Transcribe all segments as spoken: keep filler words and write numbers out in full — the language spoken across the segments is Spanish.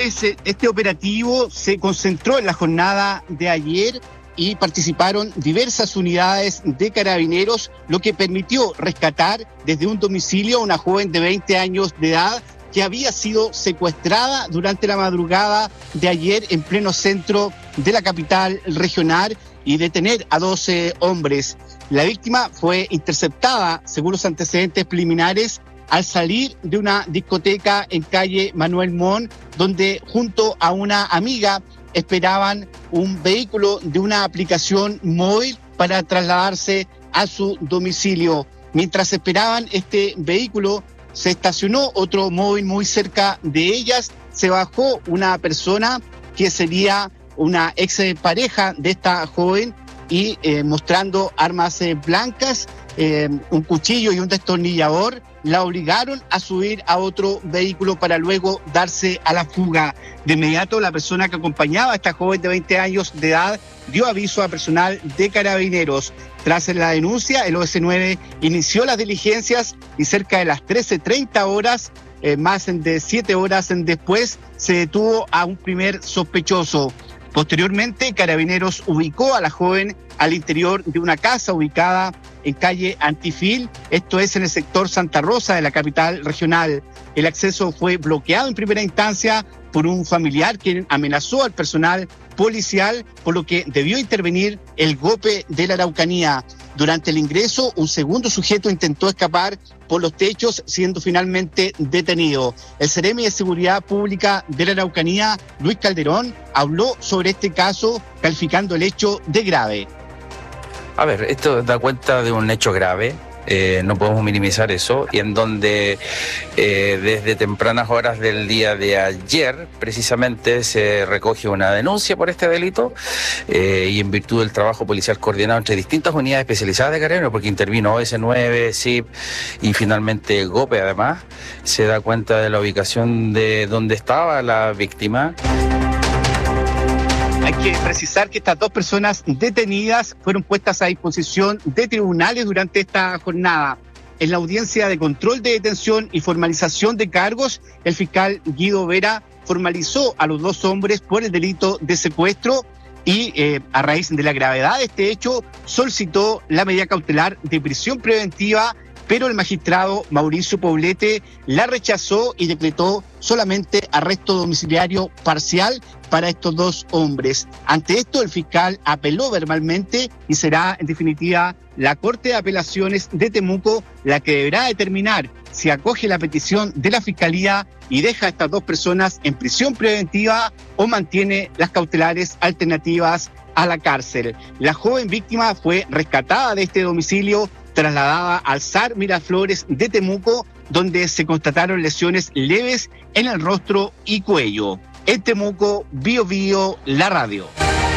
Entonces, este operativo se concentró en la jornada de ayer y participaron diversas unidades de carabineros, lo que permitió rescatar desde un domicilio a una joven de veinte años de edad que había sido secuestrada durante la madrugada de ayer en pleno centro de la capital regional y detener a doce hombres. La víctima fue interceptada, según los antecedentes preliminares, al salir de una discoteca en calle Manuel Montt, donde junto a una amiga esperaban un vehículo de una aplicación móvil para trasladarse a su domicilio. Mientras esperaban este vehículo, se estacionó otro móvil muy cerca de ellas, se bajó una persona que sería una ex pareja de esta joven y eh, mostrando armas eh, blancas, eh, un cuchillo y un destornillador, la obligaron a subir a otro vehículo para luego darse a la fuga. De inmediato, la persona que acompañaba a esta joven de veinte años de edad dio aviso a personal de carabineros. Tras la denuncia, el O S nueve inició las diligencias y cerca de las trece treinta horas, eh, más de siete horas después, se detuvo a un primer sospechoso. Posteriormente, Carabineros ubicó a la joven al interior de una casa ubicada en calle Antifil, esto es en el sector Santa Rosa de la capital regional. El acceso fue bloqueado en primera instancia por un familiar quien amenazó al personal policial, por lo que debió intervenir el GOPE de la Araucanía. Durante el ingreso, un segundo sujeto intentó escapar por los techos, siendo finalmente detenido. El Seremi de Seguridad Pública de la Araucanía, Luis Calderón, habló sobre este caso, calificando el hecho de grave. A ver, esto da cuenta de un hecho grave. Eh, no podemos minimizar eso, y en donde eh, desde tempranas horas del día de ayer precisamente se recoge una denuncia por este delito eh, y en virtud del trabajo policial coordinado entre distintas unidades especializadas de Carabineros, porque intervino O S nueve, S I P y finalmente GOPE, además se da cuenta de la ubicación de donde estaba la víctima. Hay que precisar que estas dos personas detenidas fueron puestas a disposición de tribunales durante esta jornada. En la audiencia de control de detención y formalización de cargos, el fiscal Guido Vera formalizó a los dos hombres por el delito de secuestro y eh, a raíz de la gravedad de este hecho solicitó la medida cautelar de prisión preventiva, pero el magistrado Mauricio Poblete la rechazó y decretó solamente arresto domiciliario parcial para estos dos hombres. Ante esto, el fiscal apeló verbalmente y será en definitiva la Corte de Apelaciones de Temuco la que deberá determinar si acoge la petición de la Fiscalía y deja a estas dos personas en prisión preventiva o mantiene las cautelares alternativas a la cárcel. La joven víctima fue rescatada de este domicilio, trasladada al S A R Miraflores de Temuco, donde se constataron lesiones leves en el rostro y cuello. En Temuco, Bio Bio, la radio.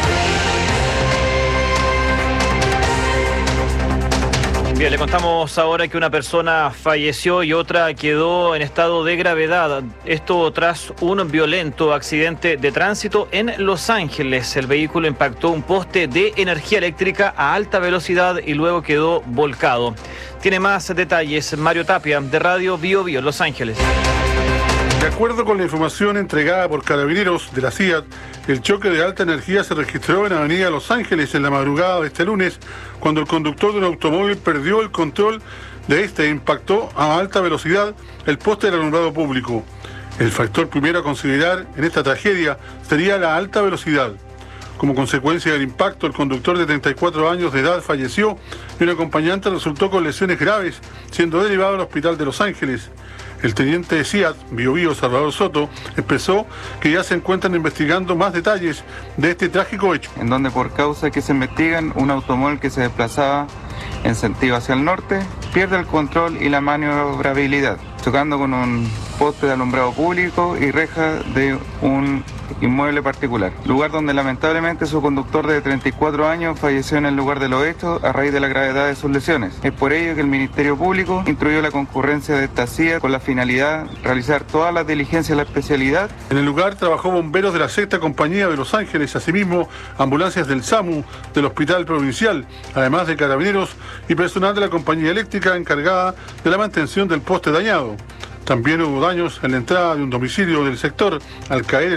Bien, le contamos ahora que una persona falleció y otra quedó en estado de gravedad. Esto tras un violento accidente de tránsito en Los Ángeles. El vehículo impactó un poste de energía eléctrica a alta velocidad y luego quedó volcado. Tiene más detalles Mario Tapia, de Radio Bio Bio, Los Ángeles. De acuerdo con la información entregada por Carabineros de la C I A T, el choque de alta energía se registró en Avenida Los Ángeles en la madrugada de este lunes, cuando el conductor de un automóvil perdió el control de este e impactó a alta velocidad el poste del alumbrado público. El factor primero a considerar en esta tragedia sería la alta velocidad. Como consecuencia del impacto, el conductor de treinta y cuatro años de edad falleció y un acompañante resultó con lesiones graves, siendo derivado al hospital de Los Ángeles. El teniente de C I A T, Bio Bio, Salvador Soto, expresó que ya se encuentran investigando más detalles de este trágico hecho. En donde por causa que se investigan, un automóvil que se desplazaba en sentido hacia el norte pierde el control y la maniobrabilidad, chocando con un poste de alumbrado público y reja de un inmueble particular, lugar donde lamentablemente su conductor de treinta y cuatro años falleció en el lugar de los hechos a raíz de la gravedad de sus lesiones. Es por ello que el Ministerio Público instruyó la concurrencia de esta C I A T con la finalidad de realizar todas las diligencias de la especialidad. En el lugar trabajó bomberos de la sexta compañía de Los Ángeles, asimismo ambulancias del SAMU, del Hospital Provincial, además de Carabineros y personal de la compañía eléctrica encargada de la mantención del poste dañado. También hubo daños en la entrada de un domicilio del sector al caer el